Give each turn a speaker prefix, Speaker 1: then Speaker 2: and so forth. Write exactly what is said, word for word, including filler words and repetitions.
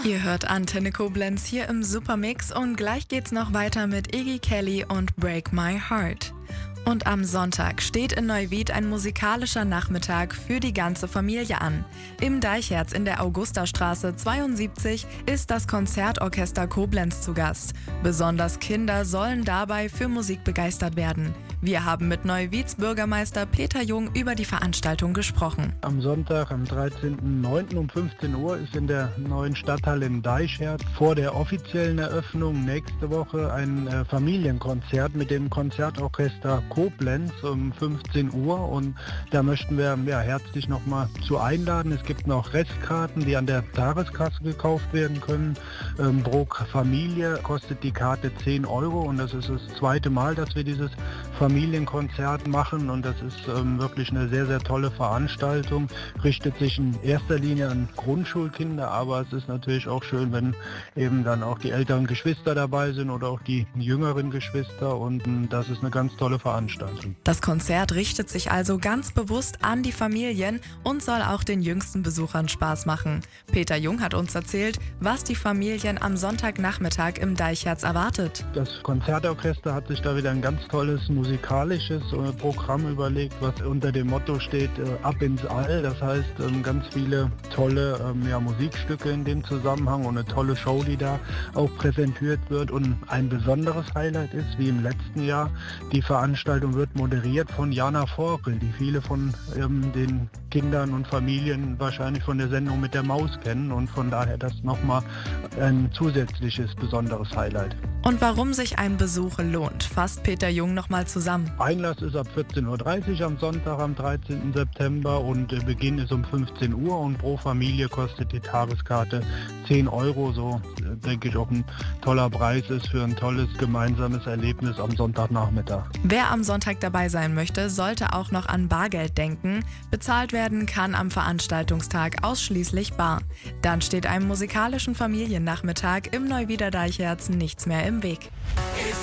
Speaker 1: Ihr hört Antenne Koblenz hier im Supermix und gleich geht's noch weiter mit Iggy Kelly und Break My Heart. Und am Sonntag steht in Neuwied ein musikalischer Nachmittag für die ganze Familie an. Im Deichherz in der Augustastraße zweiundsiebzig ist das Konzertorchester Koblenz zu Gast. Besonders Kinder sollen dabei für Musik begeistert werden. Wir haben mit Neuwieds Bürgermeister Peter Jung über die Veranstaltung gesprochen.
Speaker 2: Am Sonntag, am dreizehnten neunten um fünfzehn Uhr ist in der neuen Stadthalle im Deichherz vor der offiziellen Eröffnung nächste Woche ein äh, Familienkonzert mit dem Konzertorchester Koblenz um fünfzehn Uhr, und da möchten wir ja, herzlich nochmal zu einladen. Es gibt noch Restkarten, die an der Tageskasse gekauft werden können. Ähm, pro Familie kostet die Karte zehn Euro, und das ist das zweite Mal, dass wir dieses Familienkonzert machen, und das ist ähm, wirklich eine sehr, sehr tolle Veranstaltung. Richtet sich in erster Linie an Grundschulkinder, aber es ist natürlich auch schön, wenn eben dann auch die älteren Geschwister dabei sind oder auch die jüngeren Geschwister, und ähm, das ist eine ganz tolle Veranstaltung.
Speaker 1: Das Konzert richtet sich also ganz bewusst an die Familien und soll auch den jüngsten Besuchern Spaß machen. Peter Jung hat uns erzählt, was die Familien am Sonntagnachmittag im Deichherz erwartet.
Speaker 2: Das Konzertorchester hat sich da wieder ein ganz tolles musikalisches äh, Programm überlegt, was unter dem Motto steht, äh, ab ins All. Das heißt, ähm, ganz viele tolle ähm, ja, Musikstücke in dem Zusammenhang und eine tolle Show, die da auch präsentiert wird. Und ein besonderes Highlight ist, wie im letzten Jahr, die Veranstaltung wird moderiert von Jana Vorkel, die viele von ähm, den Kindern und Familien wahrscheinlich von der Sendung mit der Maus kennen, und von daher das nochmal ein zusätzliches besonderes Highlight.
Speaker 1: Und warum sich ein Besuch lohnt, fasst Peter Jung nochmal zusammen.
Speaker 2: Einlass ist ab vierzehn Uhr dreißig am Sonntag, am dreizehnten September, und äh, Beginn ist um fünfzehn Uhr, und pro Familie kostet die Tageskarte zehn Euro, so äh, denke ich auch ein toller Preis ist für ein tolles gemeinsames Erlebnis am Sonntagnachmittag.
Speaker 1: Wer am Sonntag dabei sein möchte, sollte auch noch an Bargeld denken. Bezahlt werden kann am Veranstaltungstag ausschließlich bar. Dann steht einem musikalischen Familiennachmittag im Neuwieder Deichherz nichts mehr im Weg.